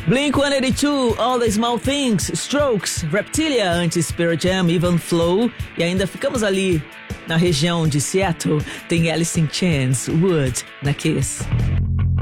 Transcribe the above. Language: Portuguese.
Blink-182, All the Small Things, Strokes, Reptilia, antes Pearl Jam, Even Flow. E ainda ficamos ali na região de Seattle. Tem Alice in Chains, Wood, na Kiss.